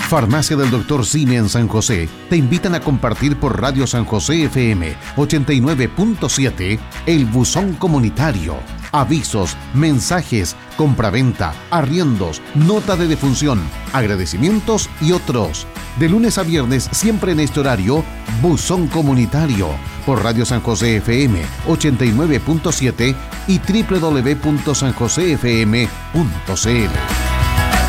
Farmacia del Dr. Simi en San José te invitan a compartir por Radio San José FM 89.7 el buzón comunitario. Avisos, mensajes, compraventa, arriendos, nota de defunción, agradecimientos y otros. De lunes a viernes, siempre en este horario, buzón comunitario por Radio San José FM 89.7 y www.sanjosefm.cl.